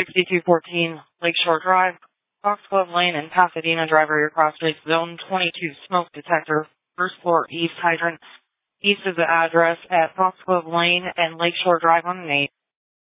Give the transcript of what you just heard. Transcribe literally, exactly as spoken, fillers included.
sixty-two fourteen Lakeshore Drive, Foxglove Lane in Pasadena. Driver, your cross street zone twenty-two smoke detector, first floor east hydrant, east of the address at Foxglove Lane and Lakeshore Drive on an eight.